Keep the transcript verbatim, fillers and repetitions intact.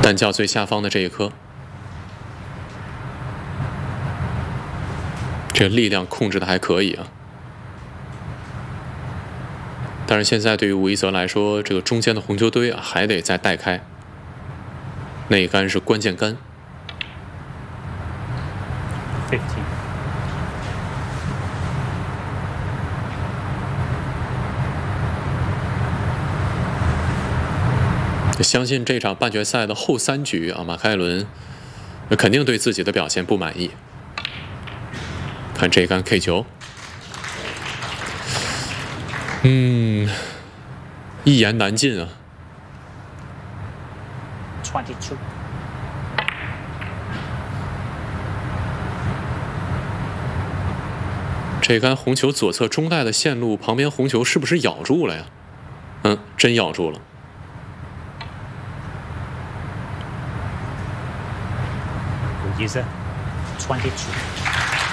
弹架最下方的这一颗，这力量控制的还可以啊。但是现在对于吴一泽来说，这个中间的红球堆啊，还得再带开。那一杆是关键杆。 fifteen。 相信这场半决赛的后三局啊，马凯伦肯定对自己的表现不满意。看这一杆 K 球，嗯，一言难尽啊。 twenty-two。 这杆红球左侧中带的线路旁边红球是不是咬住了呀？嗯，真咬住了。 Good user. twenty-two。